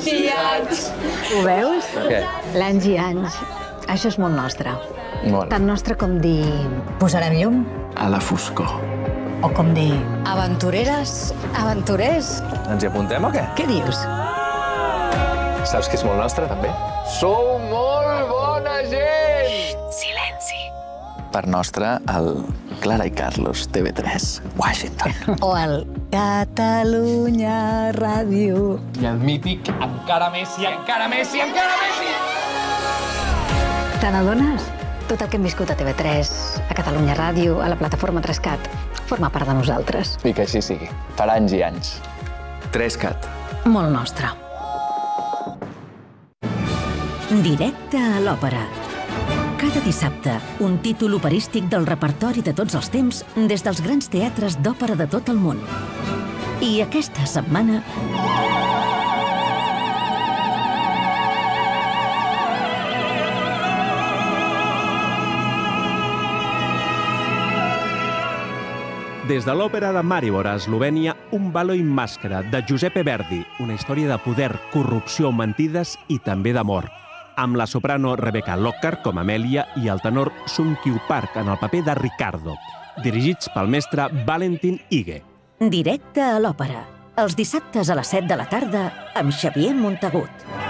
anys i anys. Ho veus? Què? L'anys i anys. Això és molt nostre. Molt. Tan nostre com dir... Posarem llum? A la foscor. O com dir... Aventureres, aventurers. Ens hi apuntem o què? Què dius? Saps que és molt nostre, també? Sou molt bona gent! Silenci. Per nostre, el Clara i Carlos, TV3, Washington. O el Catalunya Ràdio. I el mític Encara Messi, encara Messi, encara Messi! Te n'adones? Tot el que hem viscut a TV3, a Catalunya Ràdio, a la plataforma 3CAT, forma part de nosaltres. I que així sigui. Per anys i anys. 3CAT. Molt nostre. Directe a l'òpera. Cada dissabte, un títol operístic del repertori de tots els temps des dels grans teatres d'òpera de tot el món. I aquesta setmana... Des de l'òpera de Maribor a Eslovènia, Un ballo in màscara, de Giuseppe Verdi, una història de poder, corrupció, mentides i també d'amor, amb la soprano Rebecca Lockhart com Amèlia i el tenor Sung Kyu Park en el paper de Ricardo, dirigits pel mestre Valentin Ige. Directe a l'òpera. Els dissabtes a les 7 de la tarda amb Xavier Montagut.